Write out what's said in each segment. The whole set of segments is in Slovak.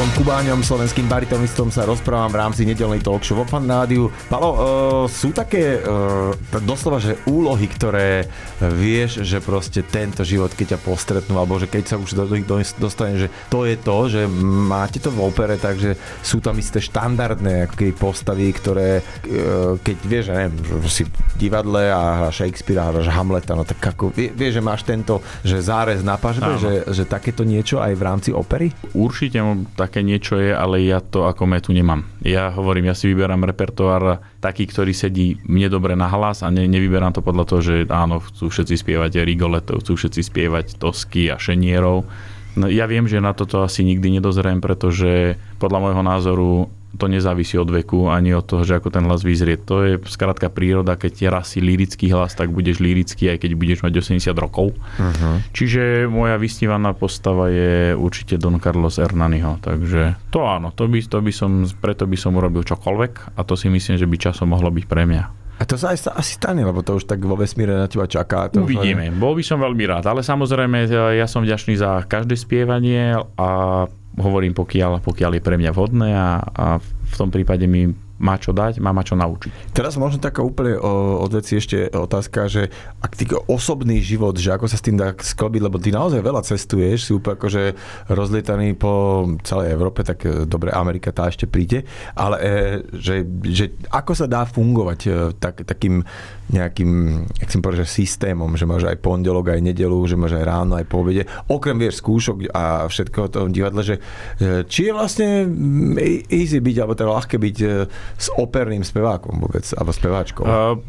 Pavlom Kubáňom, slovenským baritonistom, sa rozprávam v rámci nedeľnej talk show vo Fan rádiu. Palo, sú také doslova, že úlohy, ktoré vieš, že proste tento život, keď ťa postretnú, alebo že keď sa už dostane, že to je to, že máte to v opere, takže sú tam isté štandardné ako keby postavy, ktoré keď vieš, že neviem, že si v divadle a hráš Shakespearea, hráš Hamleta, no tak ako vieš, že máš tento, že zárez na pažbe, že takéto niečo aj v rámci opery? Určite také niečo je, ale ja to ako metu nemám. Ja hovorím, ja si vyberám repertoár taký, ktorý sedí mne dobre na hlas a nevyberám to podľa toho, že áno, chcú všetci spievať Rigoletto, chcú všetci spievať Tosky a Šenierov. No, ja viem, že na toto asi nikdy nedozriem, pretože podľa môjho názoru to nezávisí od veku ani od toho, že ako ten hlas vyzrie. To je skrátka príroda, keď je raz si lyrický hlas, tak budeš lyrický, aj keď budeš mať 80 rokov. Uh-huh. Čiže moja vysnívaná postava je určite Don Carlos Hernaniho. Takže to áno, preto by som urobil čokoľvek a to si myslím, že by časom mohlo byť pre mňa. A to sa aj asi stane, lebo to už tak vo vesmíre na teba čaká. Uvidíme, bol by som veľmi rád, ale samozrejme ja som vďačný za každé spievanie a hovorím, pokiaľ je pre mňa vhodné a v tom prípade mi má čo dať, má čo naučiť. Teraz možno taká úplne od veci ešte otázka, že ak ty osobný život, že ako sa s tým dá sklbiť, lebo ty naozaj veľa cestuješ, si úplne akože rozlietaný po celej Európe, tak dobre, Amerika tá ešte príde, ale že ako sa dá fungovať takým nejakým, jak som povedal, že systémom, že máš aj pondelok, aj nedeľu, že máš aj ráno, aj po obede, okrem vieš skúšok a všetko v tom divadle, že či je vlastne easy byť, alebo teda ľahké byť s operným spevákom vôbec, alebo speváčkou?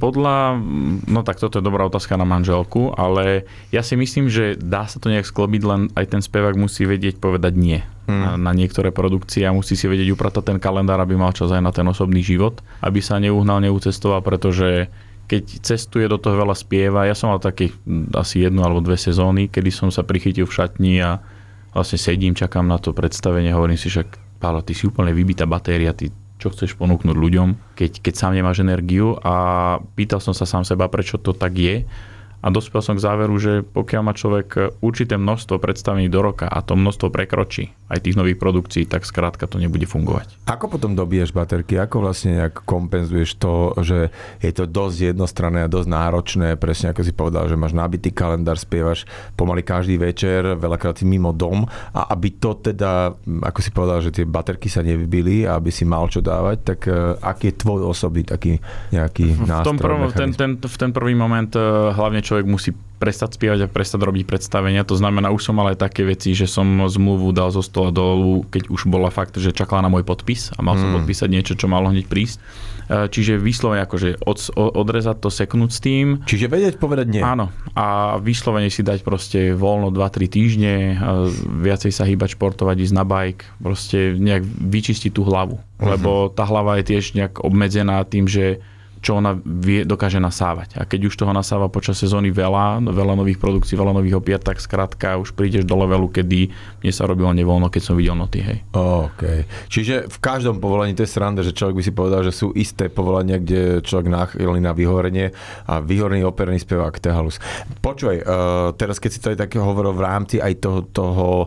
No tak toto je dobrá otázka na manželku, ale ja si myslím, že dá sa to nejak sklobiť, len aj ten spevák musí vedieť povedať nie na niektoré produkcie a musí si vedieť upratať ten kalendár, aby mal čas aj na ten osobný život, aby sa neuhnal, neucestoval, pretože keď cestuje, do toho veľa spieva. Ja som mal takých asi 1 alebo 2 sezóny, kedy som sa prichytil v šatni a vlastne sedím, čakám na to predstavenie, hovorím si, však Pálo, ty si úplne vybitá batéria, ty čo chceš ponúknuť ľuďom, keď sám nemáš energiu, a pýtal som sa sám seba, prečo to tak je. A dospel som k záveru, že pokiaľ má človek určité množstvo predstavení do roka a to množstvo prekročí aj tých nových produkcií, tak skrátka to nebude fungovať. Ako potom dobiješ baterky? Ako vlastne nejak kompenzuješ to, že je to dosť jednostranné a dosť náročné? Presne ako si povedal, že máš nabitý kalendár, spievaš pomaly každý večer, veľakrát si mimo dom, a aby to teda, ako si povedal, že tie baterky sa nevybili a aby si mal čo dávať, tak aký je tvoj osobný taký nejaký nástroj? V ten prvý moment hlavne človek musí prestať spievať a prestať robiť predstavenia. To znamená, už som mal aj také veci, že som zmluvu dal zo stola dolu, keď už bola fakt, že čakala na môj podpis a mal som podpísať niečo, čo malo hneď prísť. Čiže vyslovene akože odrezať to, seknúť s tým. Čiže vedieť povedať nie. Áno. A vyslovene si dať proste voľno 2-3 týždne, viacej sa hýbať, športovať, ísť na bike, proste nejak vyčistiť tú hlavu. Lebo tá hlava je tiež nejak obmedzená tým, že čo ona dokáže nasávať. A keď už toho nasáva počas sezóny veľa nových produkcií, veľa nových opier, tak skrátka už prídeš do levelu, kedy mne sa robilo nevoľno, keď som videl noty, hej. OK. Čiže v každom povolaní, to je sranda, že človek by si povedal, že sú isté povolania, kde človek náchylný na vyhorenie, a vyhorený operný spevák, to je halus. Počuj, teraz keď si to aj také hovoril v rámci aj toho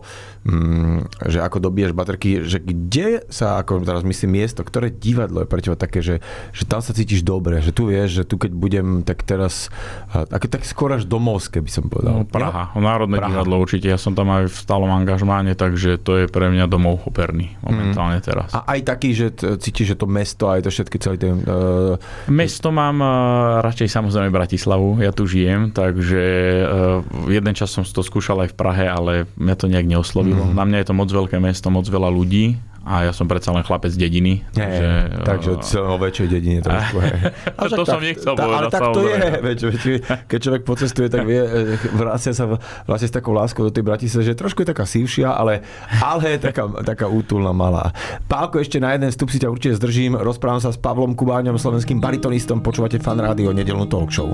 že ako dobíjaš baterky, že kde sa, ako teraz myslím, miesto, ktoré divadlo je pre teba také, že tam sa cítiš dobre, že tu vieš, že tu keď budem, tak teraz tak skôr až domovské by som povedal. Praha, Národné divadlo určite, ja som tam aj v stálom angažmáne, takže to je pre mňa domov operný momentálne teraz. A aj taký, že cítiš, že to mesto, aj to všetky celý ten... Mesto mám radšej samozrejme Bratislavu, ja tu žijem, takže jeden čas som to skúšal aj v Prahe, ale mňa to nejak neoslovilo. Na mňa je to moc veľké mesto, moc veľa ľudí a ja som predsa len chlapec z dediny. Takže o väčšej dedine trošku. To som nechcel povedať. Ale tak to je. Keď človek pocestuje, tak vie, vrácia sa vlastne s takou láskou do tej Bratislavy, že trošku je taká sivšia, ale je taká útulná, malá. Pálko, ešte na jeden vstup si ťa určite zdržím. Rozprávam sa s Pavlom Kubáňom, slovenským baritonistom. Počúvate Fan rádio, nedeľnú talk show.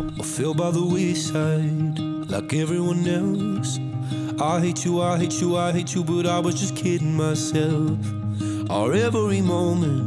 I hate you, but I was just kidding myself. Our every moment